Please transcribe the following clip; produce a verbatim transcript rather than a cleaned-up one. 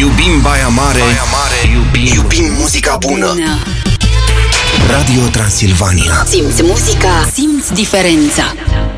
Iubim Baia Mare, Baia Mare. Iubim, iubim muzica bună. Radio Transilvania. Simți muzica, simți diferența.